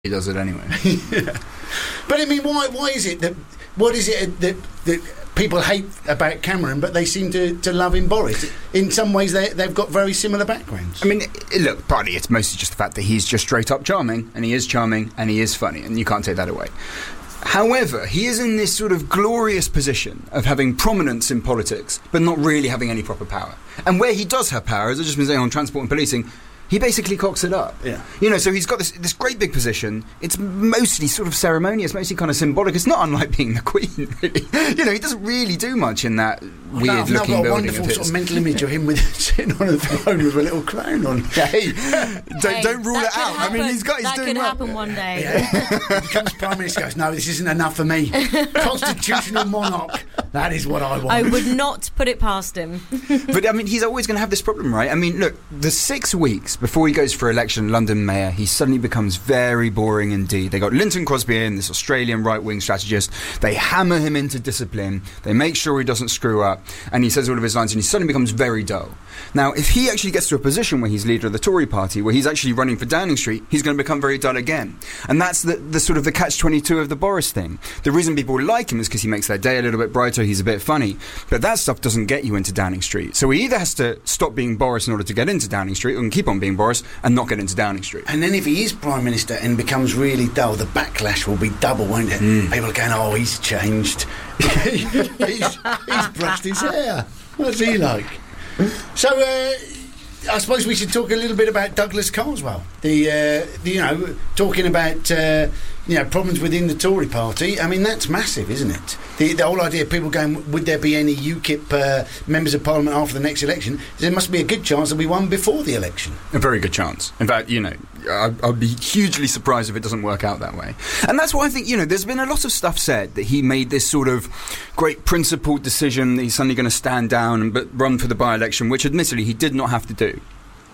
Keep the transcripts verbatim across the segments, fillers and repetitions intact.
he does it anyway. Yeah. But I mean, why why is it that what is it that, that people hate about Cameron, but they seem to, to love in Boris? In some ways, they they've got very similar backgrounds. I mean, it, look, partly it's mostly just the fact that he's just straight up charming, and he is charming, and he is funny, and you can't take that away. However, he is in this sort of glorious position of having prominence in politics, but not really having any proper power. And where he does have power, as I've just been saying on transport and policing, he basically cocks it up. Yeah. You know, so he's got this this great big position. It's mostly sort of ceremonious, mostly kind of symbolic. It's not unlike being the Queen, really. You know, he doesn't really do much in that weird-looking no, I've building. I've got a wonderful of his. sort of mental image of him with sitting on a throne with a little crown on. Hey, don't, Hey, don't rule that it could out. happen. I mean, he's got. He's that doing could well. happen one day. Yeah. Becomes Prime Minister, goes, no, this isn't enough for me. Constitutional monarch. That is what I want. I would not put it past him. But I mean, he's always going to have this problem, right? I mean, look, the six weeks before he goes for election, London mayor, he suddenly becomes very boring indeed. They got Linton Crosby in, this Australian right-wing strategist. They hammer him into discipline. They make sure he doesn't screw up, and he says all of his lines, and he suddenly becomes very dull. Now, if he actually gets to a position where he's leader of the Tory party, where he's actually running for Downing Street, he's going to become very dull again. And that's the, the sort of the catch twenty-two of the Boris thing. The reason people like him is because he makes their day a little bit brighter, he's a bit funny. But that stuff doesn't get you into Downing Street. So he either has to stop being Boris in order to get into Downing Street, or can keep on being Boris and not get into Downing Street. And then if he is Prime Minister and becomes really dull, the backlash will be double, won't it? Mm. People are going, oh, he's changed. he's, he's brushed his hair. What's he like? So, uh, I suppose we should talk a little bit about Douglas Carswell. The, uh, the you know, talking about uh, you know problems within the Tory party. I mean, that's massive, isn't it? The, the whole idea of people going, would there be any UKIP uh, members of Parliament after the next election? There must be a good chance that we won before the election. A very good chance. In fact, you know, I, I'd be hugely surprised if it doesn't work out that way. And that's why I think, you know, there's been a lot of stuff said that he made this sort of great principled decision that he's suddenly going to stand down and but run for the by-election, which admittedly he did not have to do.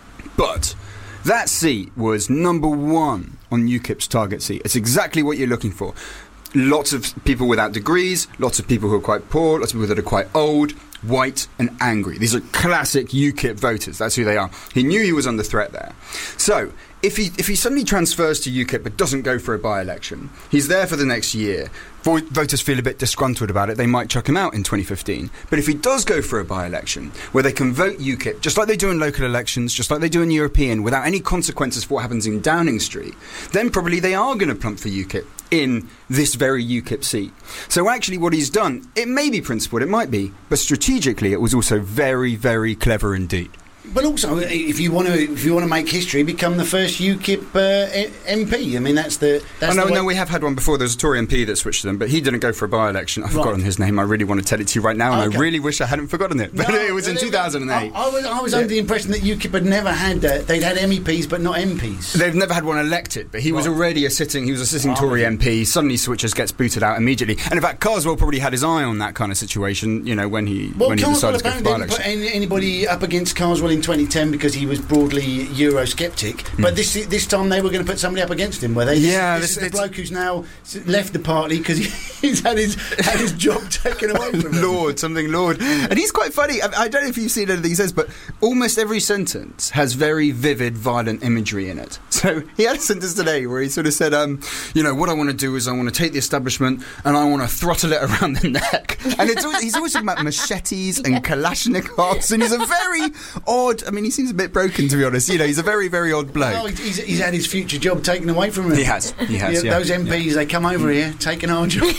But that seat was number one on UKIP's target seat. It's exactly what you're looking for. Lots of people without degrees, lots of people who are quite poor, lots of people that are quite old, white and angry. These are classic UKIP voters. That's who they are. He knew he was under threat there. So if he if he suddenly transfers to UKIP but doesn't go for a by-election, he's there for the next year. Vo- voters feel a bit disgruntled about it. They might chuck him out in twenty fifteen. But if he does go for a by-election where they can vote UKIP, just like they do in local elections, just like they do in European, without any consequences for what happens in Downing Street, then probably they are going to plump for UKIP in this very UKIP seat. So actually what he's done, it may be principled, it might be, but strategically it was also very, very clever indeed. But also, if you want to, if you want to make history, become the first UKIP uh, M P. I mean, that's the. That's oh no, the way- no, we have had one before. There's a Tory M P that switched to them, but he didn't go for a by-election. I've Right. forgotten his name. I really want to tell it to you right now, and Okay. I really wish I hadn't forgotten it. But No, it was in they- two thousand eight. I, I was, I was under the impression that UKIP had never had uh, they'd had M E Ps but not M Ps. They've never had one elected, but he was Right. already a sitting. He was a sitting Oh, Tory okay. M P. Suddenly switches, gets booted out immediately. And in fact, Carswell probably had his eye on that kind of situation. You know, when he Well, when he Carswell decided to go for apparently didn't put by-election. any, anybody up against Carswell in twenty ten because he was broadly Eurosceptic. But this this time they were going to put somebody up against him, were they? This, Yeah, this, this- is the it's- bloke who's now s- left the party because he, he's had his had his job taken away from him. Lord, something Lord. And he's quite funny. I, I don't know if you've seen anything he says, but almost every sentence has very vivid, violent imagery in it. So he had a sentence today where he sort of said, um, you know, what I want to do is I want to take the establishment and I want to throttle it around the neck. And it's always, he's always talking about machetes and Kalashnikovs, and he's a very odd, I mean, he seems a bit broken, to be honest. You know, he's a very, very odd bloke. Oh, he's, he's had his future job taken away from him. He has, he has, yeah. Those M Ps, Yeah. they come over here, taking our job.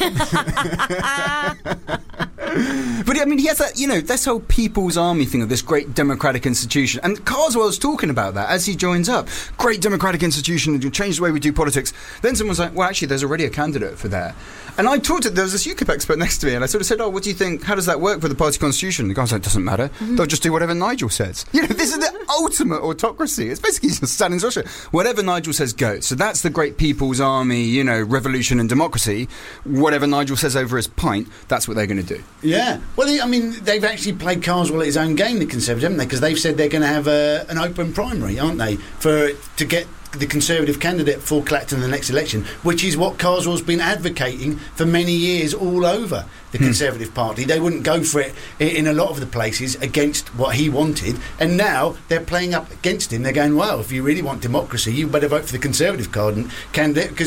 But I mean, he has that, you know, this whole People's Army thing of this great democratic institution. And Carswell's talking about that as he joins up. Great democratic institution, it'll change the way we do politics. Then someone's like, well, actually, there's already a candidate for that. And I talked to, there was this UKIP expert next to me, and I sort of said, oh, what do you think, how does that work for the party constitution? And the guy's like, doesn't matter. Mm-hmm. They'll just do whatever Nigel says. You know, this is the ultimate autocracy. It's basically just Stalin's Russia. Whatever Nigel says goes. So that's the great People's Army, you know, revolution and democracy. Whatever Nigel says over his pint, that's what they're going to do. Yeah. Well, I mean, they've actually played Carswell at his own game, the Conservatives, haven't they? Because they've said they're going to have a, an open primary, aren't they, for to get the Conservative candidate for Clacton in the next election, which is what Carswell's been advocating for many years all over the Hmm. Conservative Party. They wouldn't go for it i- in a lot of the places against what he wanted, and now they're playing up against him. They're going, well, if you really want democracy, you better vote for the Conservative card- candidate, because